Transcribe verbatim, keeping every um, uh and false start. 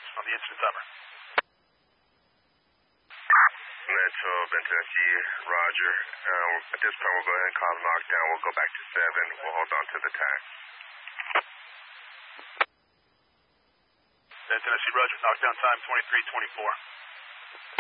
on the incident timer. Metro, Ben Tennessee, Roger. Uh, at this point, we'll go ahead and call the knockdown. We'll go back to seven. We'll hold on to the tag. Ben Tennessee, Roger. Knockdown time twenty-three twenty-four.